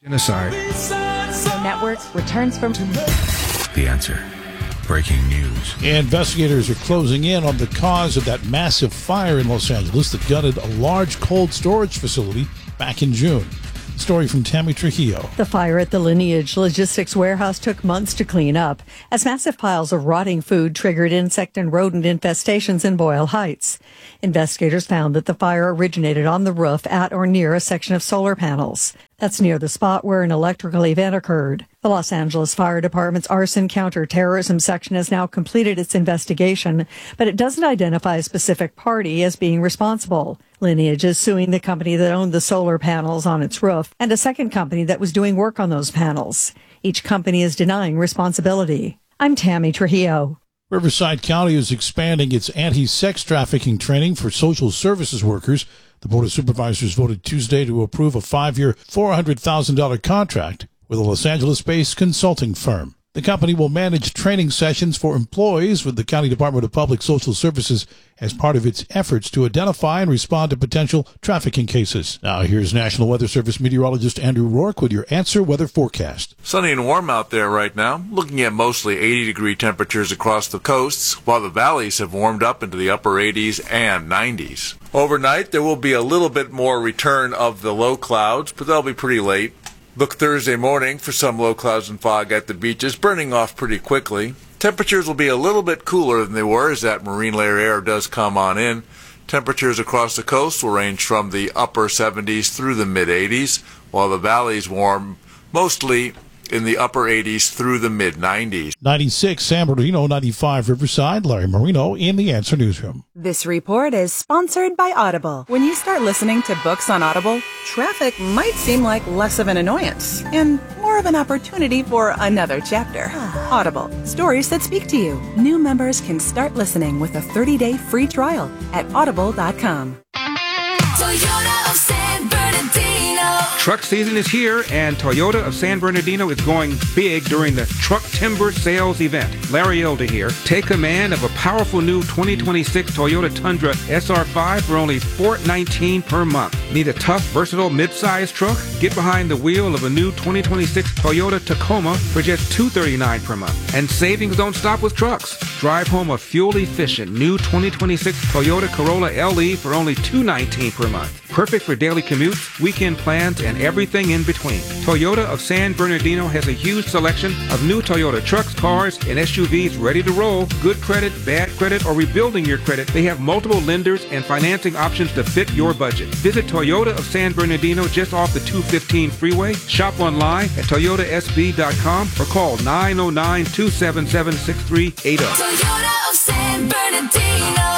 Genocide. The network returns from The Answer. Breaking news. Investigators are closing in on the cause of that massive fire in Los Angeles that gutted a large cold storage facility back in June. Story from Tammy Trujillo. The fire at the Lineage Logistics warehouse took months to clean up as massive piles of rotting food triggered insect and rodent infestations in Boyle Heights. Investigators found that the fire originated on the roof at or near a section of solar panels. That's near the spot where an electrical event occurred. The Los Angeles Fire Department's arson counterterrorism section has now completed its investigation, but it doesn't identify a specific party as being responsible. Lineage is suing the company that owned the solar panels on its roof and a second company that was doing work on those panels. Each company is denying responsibility. I'm Tammy Trujillo. Riverside County is expanding its anti-sex trafficking training for social services workers. The Board of Supervisors voted Tuesday to approve a 5-year, $400,000 contract with a Los Angeles-based consulting firm. The company will manage training sessions for employees with the County Department of Public Social Services as part of its efforts to identify and respond to potential trafficking cases. Now, here's National Weather Service meteorologist Andrew Rourke with your Answer Weather forecast. Sunny and warm out there right now, looking at mostly 80-degree temperatures across the coasts, while the valleys have warmed up into the upper 80s and 90s. Overnight, there will be a little bit more return of the low clouds, but they'll be pretty late. Look Thursday morning for some low clouds and fog at the beaches, burning off pretty quickly. Temperatures will be a little bit cooler than they were as that marine layer air does come on in. Temperatures across the coast will range from the upper 70s through the mid-80s, while the valleys warm mostly in the upper 80s through the mid-90s. 96 San Bernardino, 95 Riverside. Larry Marino in the Answer Newsroom. This report is sponsored by Audible. When you start listening to books on Audible, traffic might seem like less of an annoyance and more of an opportunity for another chapter. Audible, stories that speak to you. New members can start listening with a 30-day free trial at audible.com. Toyota of San Bernardino. Truck season is here, and Toyota of San Bernardino is going big during the Truck Timber Sales event. Larry Elder here. Take command of a powerful new 2026 Toyota Tundra SR5 for only $419 per month. Need a tough, versatile mid-size truck? Get behind the wheel of a new 2026 Toyota Tacoma for just $239 per month. And savings don't stop with trucks. Drive home a fuel-efficient new 2026 Toyota Corolla LE for only $219 per month. Perfect for daily commutes, weekend plans, and everything in between. Toyota of San Bernardino has a huge selection of new Toyota trucks, cars, and SUVs ready to roll. Good credit, bad credit, or rebuilding your credit. They have multiple lenders and financing options to fit your budget. Visit Toyota of San Bernardino just off the 215 freeway. Shop online at toyotasb.com or call 909-277-6380. Toyota of San Bernardino.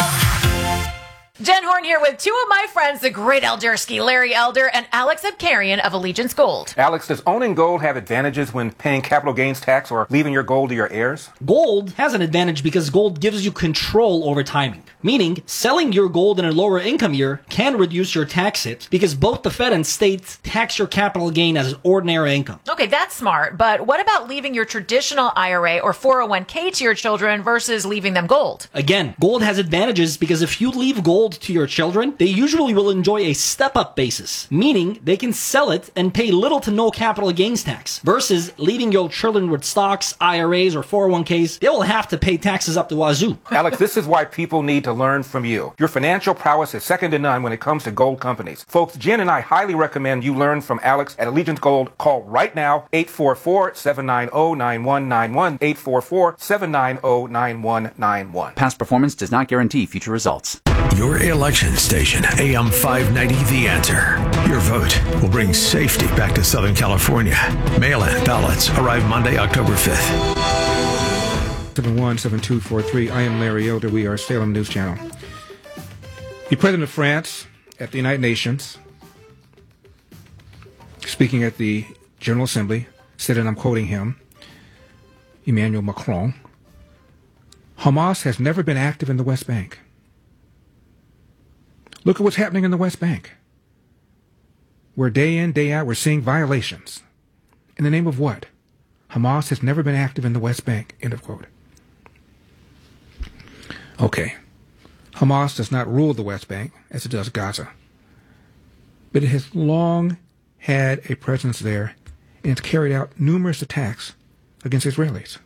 Jen Horn here with two of my friends, the great Eldersky, Larry Elder and Alex Abkarian of Allegiance Gold. Alex, does owning gold have advantages when paying capital gains tax or leaving your gold to your heirs? Gold has an advantage because gold gives you control over timing. Meaning, selling your gold in a lower income year can reduce your tax hit because both the Fed and states tax your capital gain as ordinary income. Okay, that's smart, but what about leaving your traditional IRA or 401k to your children versus leaving them gold? Again, gold has advantages because if you leave gold to your children, they usually will enjoy a step-up basis, meaning they can sell it and pay little to no capital gains tax, versus leaving your children with stocks, IRAs, or 401ks, they will have to pay taxes up the wazoo. Alex, this is why people need to learn from you. Your financial prowess is second to none when it comes to gold companies. Folks, Jen and I highly recommend you learn from Alex at Allegiance Gold. Call right now, 844-790-9191, 844-790-9191. Past performance does not guarantee future results. Your election station, AM 590 The Answer. Your vote will bring safety back to Southern California. Mail-in ballots arrive Monday, October 5th. 717243. I am Larry Elder. We are Salem News Channel. The President of France at the United Nations, speaking at the General Assembly, said, and I'm quoting him, Emmanuel Macron, Hamas has never been active in the West Bank. Look at what's happening in the West Bank, where day in, day out, we're seeing violations. In the name of what? Hamas has never been active in the West Bank, end of quote. Okay. Hamas does not rule the West Bank as it does Gaza, but it has long had a presence there and it's carried out numerous attacks against Israelis.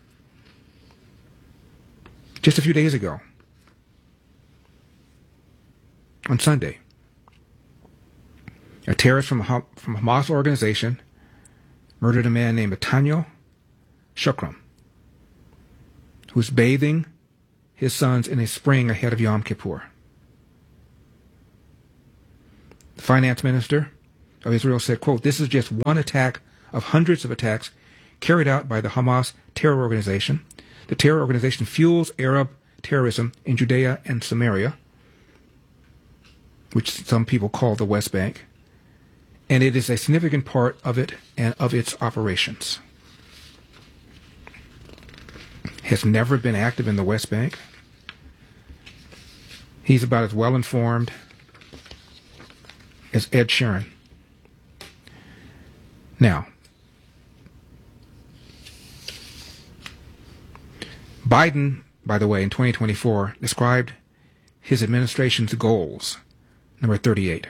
Just a few days ago, on Sunday, a terrorist from a Hamas organization murdered a man named Nathaniel Shukram, who was bathing his sons in a spring ahead of Yom Kippur. The finance minister of Israel said, quote, "This is just one attack of hundreds of attacks carried out by the Hamas terror organization. The terror organization fuels Arab terrorism in Judea and Samaria, which some people call the West Bank, and it is a significant part of it and of its operations." Has never been active in the West Bank. He's about as well informed as Ed Sheeran. Now, Biden, by the way, in 2024, described his administration's goals, number 38.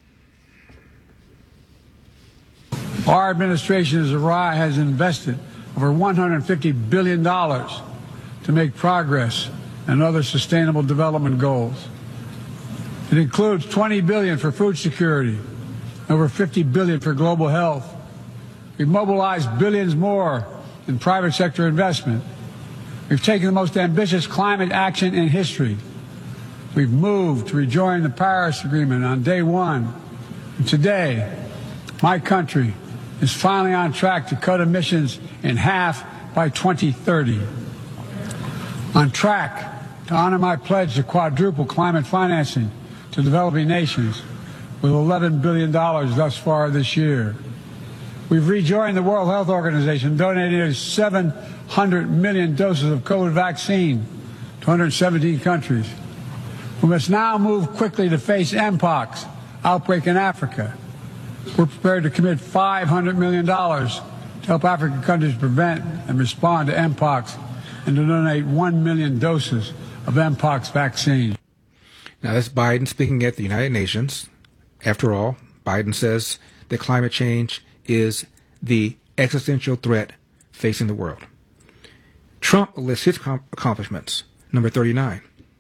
Our administration has invested over $150 billion to make progress and other sustainable development goals. It includes $20 billion for food security, over $50 billion for global health. We've mobilized billions more in private sector investment. We've taken the most ambitious climate action in history. We've moved to rejoin the Paris Agreement on day one. And today, my country is finally on track to cut emissions in half by 2030. On track to honor my pledge to quadruple climate financing to developing nations with $11 billion thus far this year. We've rejoined the World Health Organization, donating 700 million doses of COVID vaccine to 117 countries. We must now move quickly to face Mpox outbreak in Africa. We're prepared to commit $500 million to help African countries prevent and respond to Mpox and to donate 1 million doses of Mpox vaccine. Now, that's Biden speaking at the United Nations. After all, Biden says that climate change is the existential threat facing the world. Trump lists his accomplishments. Number 39.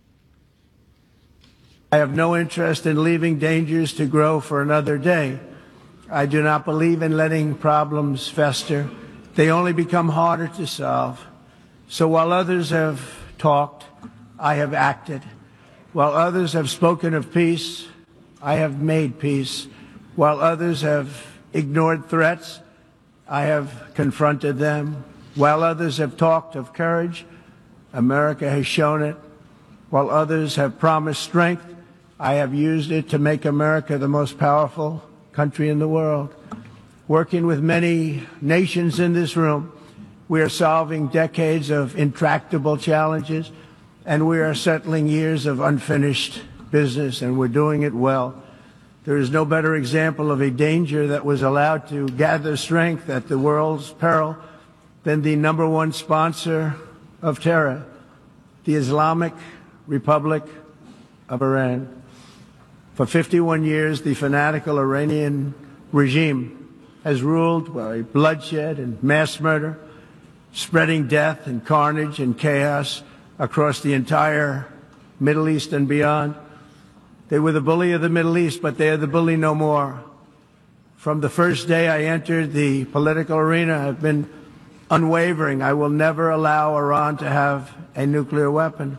I have no interest in leaving dangers to grow for another day. I do not believe in letting problems fester. They only become harder to solve. So while others have talked, I have acted. While others have spoken of peace, I have made peace. While others have ignored threats, I have confronted them. While others have talked of courage, America has shown it. While others have promised strength, I have used it to make America the most powerful country in the world. Working with many nations in this room, we are solving decades of intractable challenges, and we are settling years of unfinished business, and we're doing it well. There is no better example of a danger that was allowed to gather strength at the world's peril than the number one sponsor of terror, the Islamic Republic of Iran. For 51 years, the fanatical Iranian regime has ruled by bloodshed and mass murder, spreading death and carnage and chaos across the entire Middle East and beyond. They were the bully of the Middle East, but they are the bully no more. From the first day I entered the political arena, I've been unwavering. I will never allow Iran to have a nuclear weapon.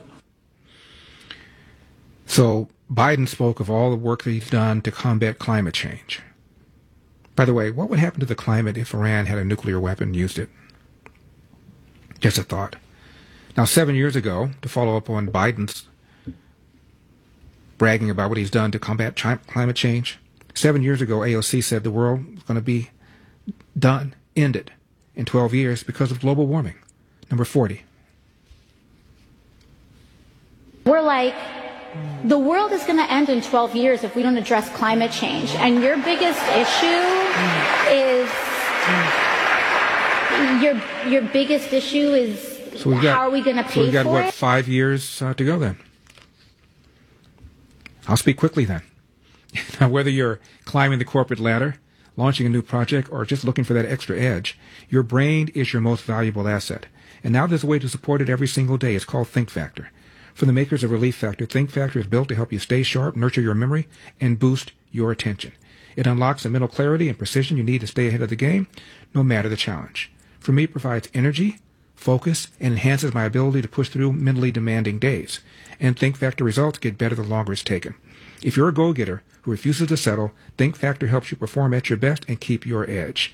So Biden spoke of all the work that he's done to combat climate change. By the way, what would happen to the climate if Iran had a nuclear weapon and used it? Just a thought. Now, 7 years ago, to follow up on Biden's bragging about what he's done to combat climate change, 7 years ago, AOC said the world was going to be done, ended, in 12 years because of global warming. Number 40. We're like, the world is going to end in 12 years if we don't address climate change. And your biggest issue is, your biggest issue is, how are we going to pay for it? So we've got, what, 5 years to go then? I'll speak quickly then. Now, whether you're climbing the corporate ladder, launching a new project, or just looking for that extra edge, your brain is your most valuable asset. And now there's a way to support it every single day. It's called Think Factor. From the makers of Relief Factor, Think Factor is built to help you stay sharp, nurture your memory, and boost your attention. It unlocks the mental clarity and precision you need to stay ahead of the game, no matter the challenge. For me, it provides energy, focus, and enhances my ability to push through mentally demanding days. And Think Factor results get better the longer it's taken. If you're a go-getter who refuses to settle, Think Factor helps you perform at your best and keep your edge.